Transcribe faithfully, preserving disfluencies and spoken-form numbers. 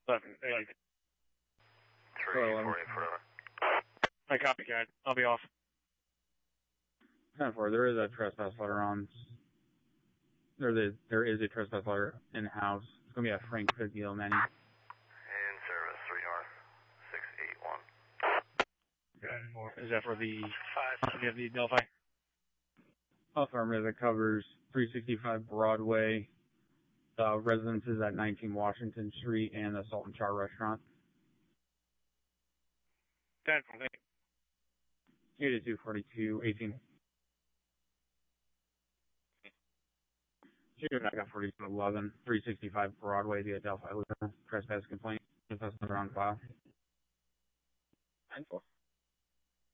Eleven. Like, three forty forever. I copy, guy. I'll be off. ten four, there is a trespass letter on. There is, there is a trespass letter in house. It's going to be a Frank Fitzgill Manny. In service, three north, six eight one. Is that for the five? Do you have the Delphi? Affirmative. It covers three sixty-five Broadway, uh, residences at nineteen Washington Street, and the Salt and Char restaurant. ten four. eighty-two forty-two eighteen. Shooting back at forty-two eleven, three sixty-five Broadway, the Delphi Trespass complaint. Trespass letter on file. ten four.